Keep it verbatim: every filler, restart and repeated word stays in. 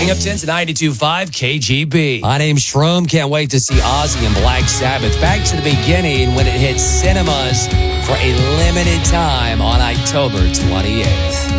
Coming up ten to ninety-two point five K G B. My name's Shroom. Can't wait to see Ozzy and Black Sabbath back to the beginning when it hits cinemas for a limited time on October twenty-eighth.